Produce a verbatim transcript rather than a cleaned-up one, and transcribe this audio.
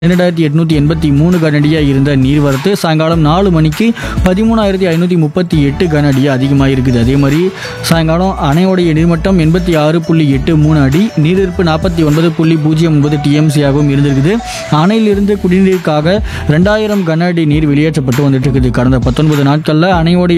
இரண்டாயிரத்தி எட்நூற்றி எண்பத்தி மூணு கனடியாக இருந்த நீர்வரத்து சாயங்காலம் நாலு மணிக்கு பதிமூணாயிரத்தி ஐநூற்றி முப்பத்தி எட்டு கனடியாக அதிகமாக இருக்குது. அதே மாதிரி சாயங்காலம் அணையோடைய நீர்மட்டம் எண்பத்தி ஆறு புள்ளி எட்டு மூணு அடி, நீரிருப்பு நாற்பத்தி ஒன்பது புள்ளி பூஜ்ஜியம் ஒன்பது டிஎம்சியாகவும் இருந்திருக்குது. அணையிலிருந்து குடிநீருக்காக ரெண்டாயிரம் கன அடி நீர் வெளியேற்றப்பட்டு வந்துட்டு இருக்குது. கடந்த பத்தொன்பது நாட்களில் அணையோடைய